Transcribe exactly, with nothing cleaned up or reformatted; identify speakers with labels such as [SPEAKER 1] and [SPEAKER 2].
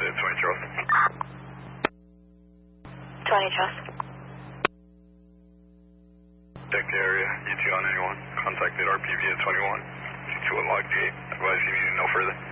[SPEAKER 1] at twenty Charles.
[SPEAKER 2] twenty Charles.
[SPEAKER 1] Check the area, E two on anyone. Contacted R P V at twenty-one. G two at log gate. Advise you need no further.